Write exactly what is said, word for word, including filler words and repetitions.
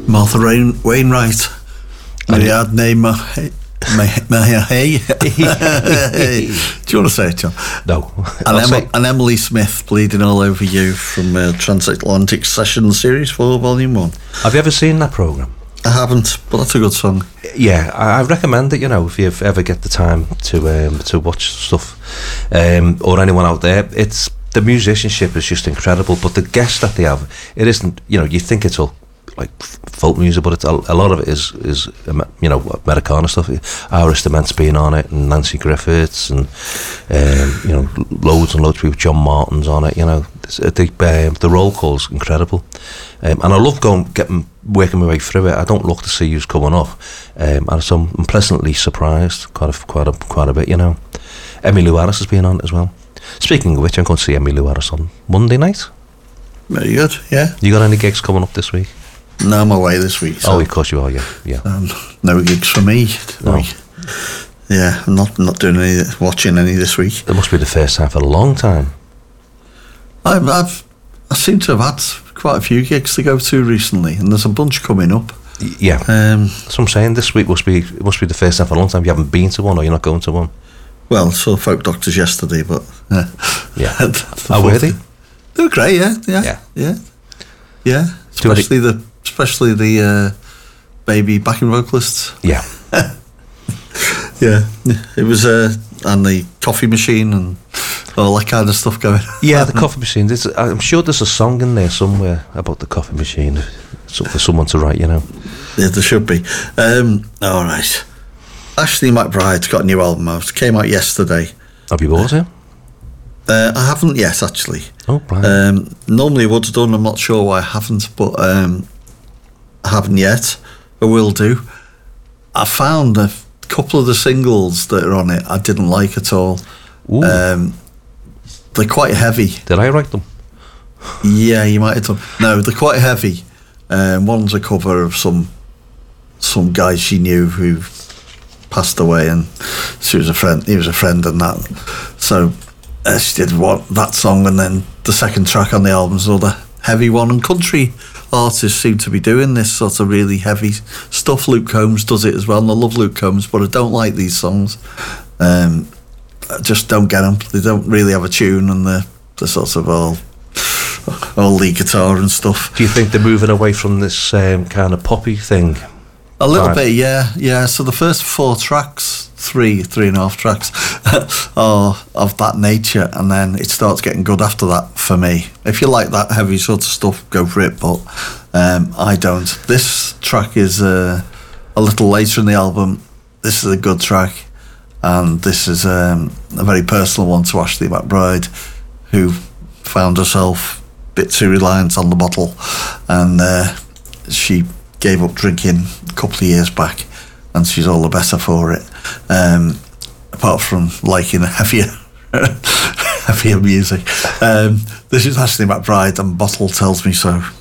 Martha Rain- Wainwright. Maybe I'd name my hey. Do you want to say it, John? No. And, Em- and Emily Smith, Bleeding All Over You, from uh, Transatlantic Sessions Series four, Volume one. Have you ever seen that programme? I haven't, but that's a good song. Yeah, I, I recommend it, you know, if you ever get the time to um, to watch stuff, um, or anyone out there. It's the musicianship is just incredible, but the guests that they have, it isn't, you know, you think it's all like folk music, but it's a, a lot of it is is you know, Americana stuff. Iris DeMent's been on it, and Nancy Griffiths, and um, you know, loads and loads of people. John Martin's on it. You know, the uh, the roll call's incredible, um, and I love going getting working my way through it. I don't look to see who's coming up, um, and so I'm pleasantly surprised quite a quite a quite a bit. You know, Emmylou Harris has been on it as well. Speaking of which, I'm going to see Emmylou Harris on Monday night. Very good. Yeah. You got any gigs coming up this week? No, I'm away this week. So oh, of course you are. Yeah, yeah. Um, no gigs for me. No. Yeah, I'm not not doing any, watching any this week. It must be the first time for a long time. I've, I've I seem to have had quite a few gigs to go to recently, and there's a bunch coming up. Y- yeah, um, that's what I'm saying. This week must be it must be the first time for a long time you haven't been to one, or you're not going to one. Well, saw Folk Doctors yesterday, but uh, yeah. How were they? They were great. Yeah, yeah, yeah, yeah. yeah. Especially the especially the uh, baby backing vocalists. Yeah. Yeah, it was uh, and the coffee machine and all that kind of stuff going. Yeah, the coffee machine. There's, I'm sure there's a song in there somewhere about the coffee machine, so for someone to write, you know. Yeah, there should be. Um, all right. Ashley McBride's got a new album out. It came out yesterday. Have you bought it? Uh, I haven't yet, actually. Oh, right. Um, normally I would have done. I'm not sure why I haven't, but um, I haven't yet. I will do. I found a couple of the singles that are on it I didn't like at all. Um, they're quite heavy. Did I write them? Yeah, you might have done. No, they're quite heavy. Um, one's a cover of some some guy she knew who passed away, and she was a friend. He was a friend, and that. So uh, she did what that song, and then the second track on the album's another heavy one. And country artists seem to be doing this sort of really heavy stuff. Luke Combs does it as well, and I love Luke Combs, but I don't like these songs. Um, I just don't get them. They don't really have a tune, and they're, they're sort of all all lead guitar and stuff. Do you think they're moving away from this um, kind of poppy thing? A little right. bit, yeah, yeah. So the first four tracks, three, three and a half tracks, are of that nature, and then it starts getting good after that for me. If you like that heavy sort of stuff, go for it, but um, I don't. This track is uh, a little later in the album. This is a good track, and this is um, a very personal one to Ashley McBride, who found herself a bit too reliant on the bottle, and uh, she gave up drinking a couple of years back, and she's all the better for it. Um, apart from liking heavier, heavier music. Um, this is Ashley McBride, and Bottle Tells Me So.